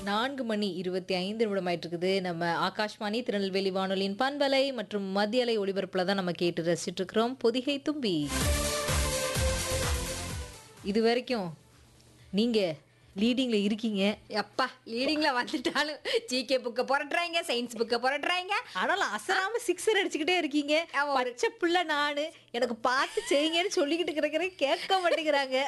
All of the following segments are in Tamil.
4 மணி 25 நிமிடமாயிட்டு இருக்குது. நம்ம ஆகாஷ்வாணி திருநெல்வேலி வானொலியின் பண்பலை மற்றும் மத்திய அலை ஒளிபரப்புல தான் நம்ம கேட்டு ரசிச்சுட்டு இருக்கிறோம். பொதிகை தும்பி. இது வரைக்கும் நீங்க லீடிங்ல இருக்கீங்க. எப்பா லீடிங்ல வந்துட்டாலும் ஜிகே புக்க புரட்டுறாங்க, சயின்ஸ் புக்க புரட்டுறாங்க. ஆனாலும் அசராம சிக்ஸர் அடிச்சுக்கிட்டே இருக்கீங்க. பச்சை புள்ள நானு எனக்கு பார்த்து செய்யுங்கன்னு சொல்லிக்கிட்டு இருக்கிறேன், கேட்க மாட்டேங்கிறாங்க.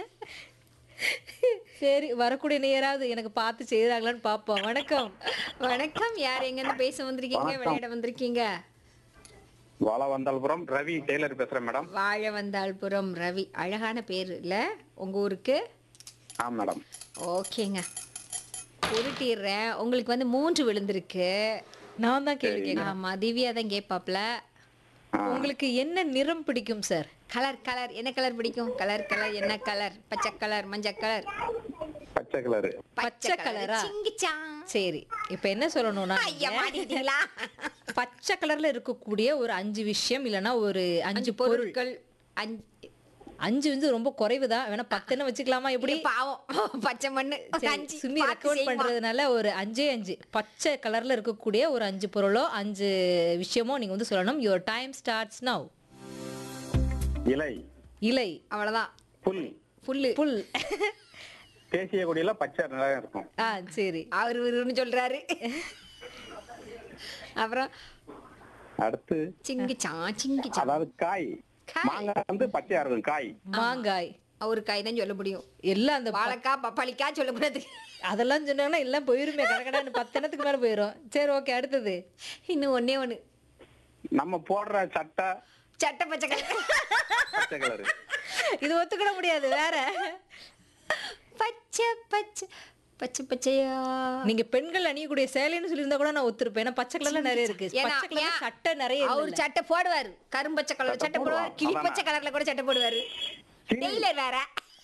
சரி, வரக்கூடிய நேராவது எனக்கு பார்த்து செய்யறாங்களான்னு பாப்போம். வணக்கம். வணக்கம், யார் எங்க இருந்து பேச வந்திருக்கீங்க, விளையாட வந்திருக்கீங்க? வாழவந்தாள்புரம் ரவி டெய்லர் பேசுறேன் மேடம். வாழவந்தாள்புரம் ரவி, அழகான பேர் இல்ல உங்க ஊருக்கு? ஆ மேடம். ஓகேங்க, உருட்டிடுறேன். உங்களுக்கு வந்து 3 விழுந்திருக்கு. நான் தான் கேள்வி கேட்கிறேன். ஆமா, திவ்யா தான் கேட்பாப்ல. உங்களுக்கு என்ன நிறம் பிடிக்கும் சார்? கலர் கலர் என்ன கலர் பிடிக்கும்? கலர் கலர் என்ன கலர்? பச்சை கலர், மஞ்சள் கலர்? பச்சை கலரு. பச்சை கலரா? சிங்கிச்சான். சரி, இப்ப என்ன சொல்லணும்னா ஐயா மாட்டிட்டீங்களா? பச்சை கலர்ல இருக்கக்கூடிய ஒரு 5 விஷயம் இல்லனா ஒரு 5 பொருட்கள். 5 வந்து ரொம்ப குறைவுதான், வேணா 10 வச்சுக்கலாமா? எப்படி? பாவம், பச்சை மண்ணு. சுமி ரெக்கமெண்ட் பண்றதுனால ஒரு 5 பச்சை கலர்ல இருக்கக்கூடிய ஒரு 5 பொருளோ 5 விஷயமோ நீங்க வந்து சொல்லணும். Your time starts now. இலை. இலை. அவ்வளவுதான். புல். புல்லு. புல். தேசிய கொடியில பச்சை நிறம் இருக்கும். சரி, அவருன்னு சொல்றாரு. அப்புறம் அடுத்து சிங்கிச்சான். சிங்கிச்சான் அதாவது காய். மாங்காய் வந்து பச்சையா இருக்கும் காய். மாங்காய். ஒரு காய் தான் சொல்ல முடியும். எல்லாம் அந்த வாழைக்காய், பப்பாளிக்காய் சொல்லக்கூடாது. அதெல்லாம் சொன்னாங்கன்னா எல்லாம் போயிருமே, கடகடான்னு 10 மேல போயிரும். சரி, ஓகே, அடுத்தது. இன்னும் ஒண்ணு. நம்ம போடுற சட்டை சட்டை பச்சை கலர். பச்சை கலரு. இது ஒத்துக்கிட முடியாது. வேற பச்சை பச்சை பச்சை பச்சையா. நீங்க பெண்கள் அணியக்கூடிய சேலைன்னு சொல்லியிருந்தா கூட நான் ஒத்துருப்பேன். ஏன்னா பச்சை கலர்ல நிறைய இருக்கு. பச்சை கலர் சட்டை நிறைய அவரு இல்ல. சட்டை போடுவாரு, கரும்பச்சை கலர் சட்டை போடுவாரு, கிளி பச்சை கலர்ல கூட சட்டை போடுவாரு. டெய்லர் வேற.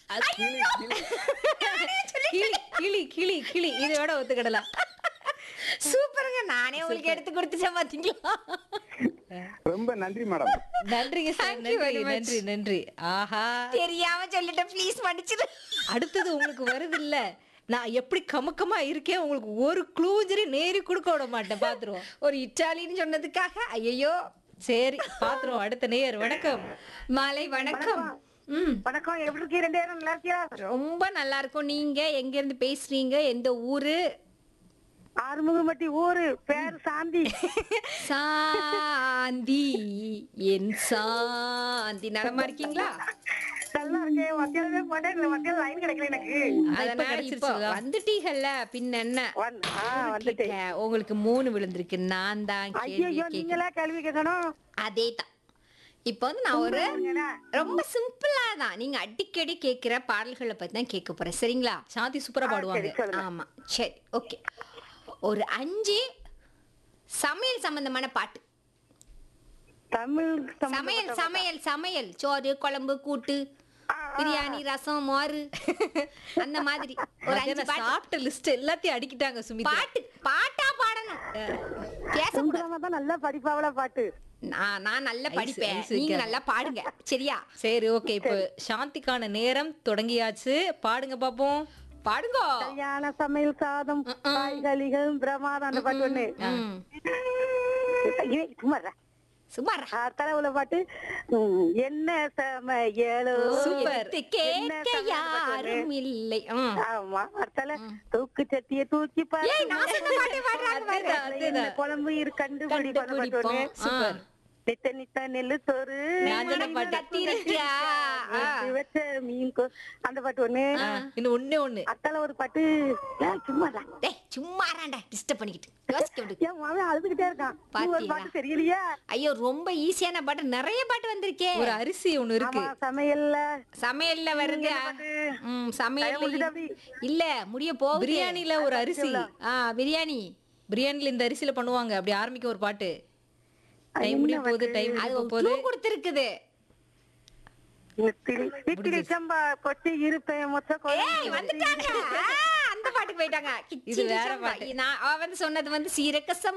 கிளி கிளி கிளி கிளி இதோட ஒத்துக்கிடலாம். சூப்பருங்க, நானே உங்களுக்கு எடுத்து கொடுத்துட்டேன் பாத்தீங்களா? ரொம்ப நன்றி மேடம். நன்றிங்க சார். Thank you very நன்றி much. நன்றி நன்றி. ஆஹா, தெரியாம சொல்லிட்டேன், ப்ளீஸ் மன்னிச்சிரு. அடுத்தது உங்களுக்கு வருது இல்ல. நான் எப்படி கமுக்கமா இருக்கேன், உங்களுக்கு ஒரு க்ளூஜரி நேரி கொடுக்க விட மாட்டேன். பாத்துருவோம். ஒரு இட்டாலின்னு சொன்னதுக்காக ஐயோ. சரி, பாத்துருவோம். அடுத்த நேயர். வணக்கம். மாலை வணக்கம். வணக்கம், எப்படி இருக்கீங்க? 2 பேரும் நல்லா இருக்கியா? ரொம்ப நல்லா இருக்கும். நீங்க எங்க இருந்து பேசுறீங்க? எந்த ஊரு? ஆறுமுகம்பட்டி ஊரு, பேரு சாந்தி. சாந்தி, என் சாந்தி. நலமா இருக்கீங்களா? நல்லா இருக்கேன். வத்தியாலே போட்டேன், வத்தியால லைன் கிடைக்கல எனக்கு. அதனால இப்போ வந்துட்டீங்கல்ல, பின்ன என்ன? வந்துட்டேன். உங்களுக்கு 3 விழுந்திருக்கு. நான் தான் கேள்வி ஐயோ, கேட்கிறேன். நீங்களா கேள்வி கேட்கணும். அதேதான். இப்போ வந்து நான் ஒரு ரொம்ப சிம்பிளா தான், நீங்க அடிக்கடி கேட்கிற பாடல்களை பத்தி தான் கேட்க போறேன். சரிங்களா? சாந்தி சூப்பரா பாடுவாங்க. ஆமா, சரி, ஓகே. ஒரு 5 சமையல் சம்பந்தமான பாட்டு. தமிழ் சமையல் சமையல் சமையல் சோறு, குழம்பு, கூட்டு, பிரியாணி, ரசம், மோரு, அந்த மாதிரி ஒரு 5 பாட்டு. சாப்பிட்ட லிஸ்ட் எல்லாத்தையும் அடிக்கிட்டாங்க சுமித்ரா. பாட்டா பாடணும், பேசக்கூடாது. தான் நல்லா படிப்பாவல பாட்டு. நான் நல்லா படிப்பேன், நீங்க நல்லா பாடுங்க. சரியா? சரி, ஓகே. இப்போ சாந்திக்கான நேரம் தொடங்கியாச்சு. பாடுங்க பாப்போம். பாடுங்க. கல்யாண சமையல் சாதம், காய்கறிகள் பிரமாதம், அந்த பாட்டு ஒண்ணு. சும்மா சுமார் தலைவுல பாட்டு. என்ன சமையலோ சூப்பர். கேட்க யாரும் இல்லை. ஆமா, அடுத்தால தூக்கு சட்டிய தூக்கி பாரு, நான் சொன்ன பாட்டே பாடுறாங்க பாரு. என்ன குழம்பு இரு கண்டுபிடி பாட்டு ஒண்ணு. சூப்பர். நித்த நித்த நெல்லு சோறு, வச்ச மீன் அந்த பாட்டு ஒண்ணு. இன்னும் ஒண்ணு அத்தால ஒரு பாட்டு. சும்மாடா, சும்மாராண்டா, டிஸ்டர்ப் பண்ணிக்கிட்டு யோசிக்க விடு. என் மாவன் அழுதுகிட்டே இருக்கான். ஒரு பாட்டு தெரியலையா? ஐயோ, ரொம்ப ஈஸியான பாட்டு, நிறைய பாட்டு வந்திருக்கே. ஒரு அரிசி ஒண்ணு இருக்கு. சமையல்ல வருது. சமையல் இல்ல, முடிய போகுது. பிரியாணில ஒரு அரிசி. பிரியாணி. பிரியாணில இந்த அரிசியில பண்ணுவாங்க. அப்படி ஆரம்பிக்க ஒரு பாட்டு. டைம் முடிய போகுது. டைம் போகுது. கொடுத்திருக்குது. இட்லி சம்பா கொச்சி இருப்பேன் மொத்த வந்துட்டாங்க. அந்த பாட்டுக்கு போயிட்டாங்க. இது வேற பாட்டு. நான் அவ வந்து சொன்னது வந்து சீரக சம்பா